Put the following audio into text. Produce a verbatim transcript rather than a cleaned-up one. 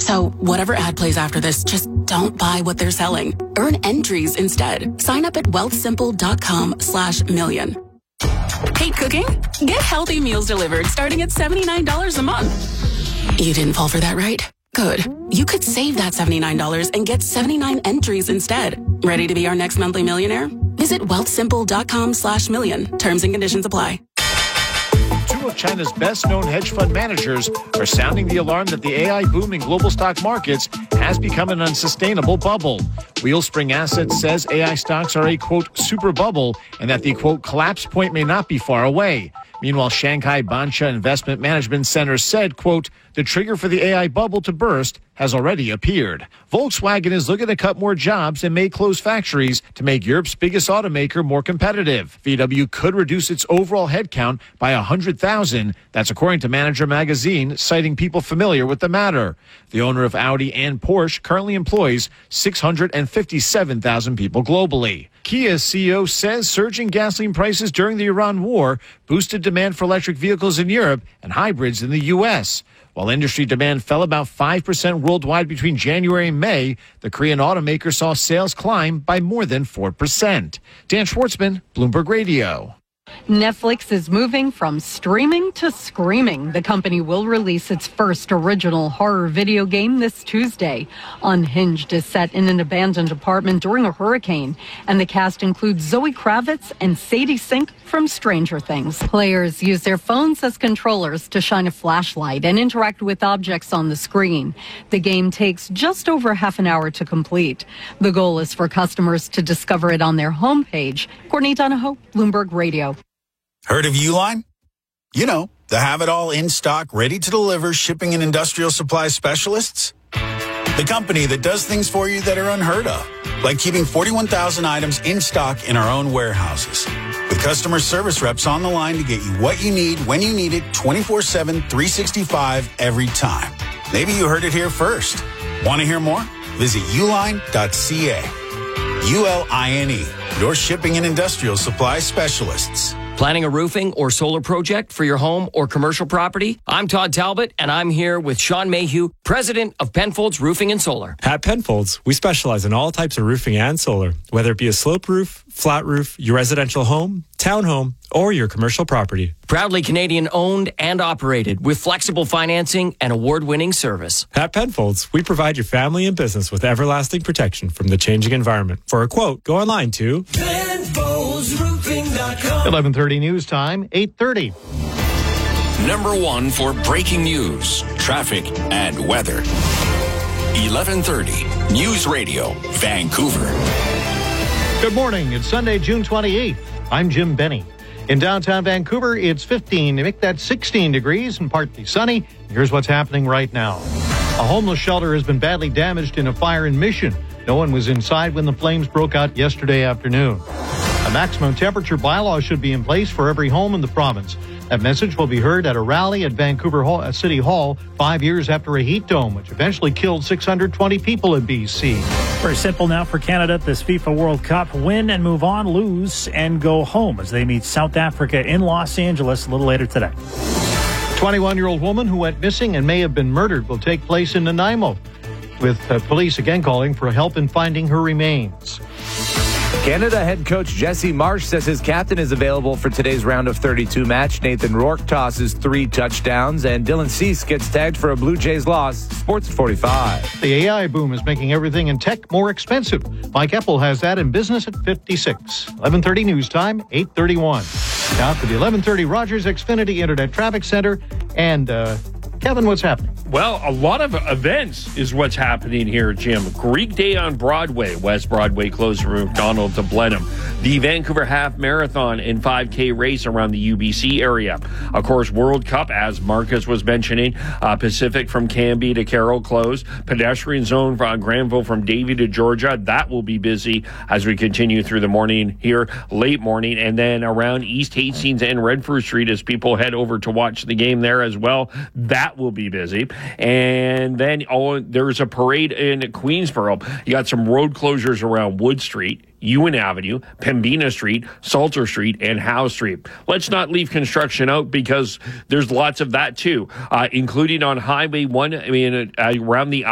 So whatever ad plays after this, just don't buy what they're selling. Earn entries instead. Sign up at wealthsimple.com slash million. Hate cooking? Get healthy meals delivered starting at seventy-nine dollars a month. You didn't fall for that, right? Good. You could save that seventy-nine dollars and get seventy-nine entries instead. Ready to be our next monthly millionaire? Visit wealthsimple.com slash million. Terms and conditions apply. Two of China's best-known hedge fund managers are sounding the alarm that the A I boom in global stock markets has become an unsustainable bubble. Wheelspring Assets says A I stocks are a, quote, super bubble and that the, quote, collapse point may not be far away. Meanwhile, Shanghai Bansha Investment Management Center said, quote, the trigger for the A I bubble to burst has already appeared. Volkswagen is looking to cut more jobs and may close factories to make Europe's biggest automaker more competitive. V W could reduce its overall headcount by one hundred thousand. That's according to Manager Magazine, citing people familiar with the matter. The owner of Audi and Porsche currently employs six hundred fifty-seven thousand people globally. Kia's C E O says surging gasoline prices during the Iran war boosted demand for electric vehicles in Europe and hybrids in the U S. While industry demand fell about five percent worldwide between January and May, the Korean automaker saw sales climb by more than four percent. Dan Schwartzman, Bloomberg Radio. Netflix is moving from streaming to screaming. The company will release its first original horror video game this Tuesday. Unhinged is set in an abandoned apartment during a hurricane, and the cast includes Zoe Kravitz and Sadie Sink from Stranger Things. Players use their phones as controllers to shine a flashlight and interact with objects on the screen. The game takes just over half an hour to complete. The goal is for customers to discover it on their homepage. Courtney Donahoe, Bloomberg Radio. Heard of Uline? You know, the have-it-all in-stock, ready-to-deliver shipping and industrial supply specialists. The company that does things for you that are unheard of, like keeping forty-one thousand items in stock in our own warehouses. With customer service reps on the line to get you what you need, when you need it, twenty-four seven, three sixty-five, every time. Maybe you heard it here first. Want to hear more? Visit uline dot c a. U L I N E, your shipping and industrial supply specialists. Planning a roofing or solar project for your home or commercial property? I'm Todd Talbot, and I'm here with Sean Mayhew, president of Penfolds Roofing and Solar. At Penfolds, we specialize in all types of roofing and solar, whether it be a slope roof, flat roof, your residential home, townhome, or your commercial property. Proudly Canadian owned and operated with flexible financing and award-winning service. At Penfolds, we provide your family and business with everlasting protection from the changing environment. For a quote, go online to Penfolds Roofing dot com. eleven thirty news time, eight thirty. Number one for breaking news, traffic, and weather. eleven thirty News Radio, Vancouver. Good morning. It's Sunday, June twenty-eighth. I'm Jim Benny. In downtown Vancouver, it's fifteen. Make that sixteen degrees and partly sunny. Here's what's happening right now. A homeless shelter has been badly damaged in a fire in Mission. No one was inside when the flames broke out yesterday afternoon. A maximum temperature bylaw should be in place for every home in the province. That message will be heard at a rally at Vancouver Hall, uh, City Hall five years after a heat dome, which eventually killed six hundred twenty people in B C. Very simple now for Canada at this FIFA World Cup. Win and move on, lose and go home as they meet South Africa in Los Angeles a little later today. twenty-one-year-old woman who went missing and may have been murdered will take place in Nanaimo, with uh, police again calling for help in finding her remains. Canada head coach Jesse Marsh says his captain is available for today's round of thirty-two match. Nathan Rourke tosses three touchdowns, and Dylan Cease gets tagged for a Blue Jays loss. Sports at forty-five. The A I boom is making everything in tech more expensive. Mike Eppel has that in business at fifty-six. eleven thirty news time, eight thirty-one. Now to the eleven thirty Rogers Xfinity Internet Traffic Center. And, uh, Kevin, what's happening? Well, a lot of events is what's happening here, Jim. Greek Day on Broadway, West Broadway closing from McDonald to Blenheim. The Vancouver Half Marathon and five K race around the U B C area. Of course, World Cup, as Marcus was mentioning, uh, Pacific from Canby to Carroll closed. Pedestrian zone from Granville from Davie to Georgia. That will be busy as we continue through the morning here, late morning. And then around East Hastings and Redford Street as people head over to watch the game there as well. That will be busy. And then oh, there's a parade in Queensboro. You got some road closures around Wood Street, Ewan Avenue, Pembina Street, Salter Street, and Howe Street. Let's not leave construction out because there's lots of that too, uh, including on Highway one, I mean, uh, around the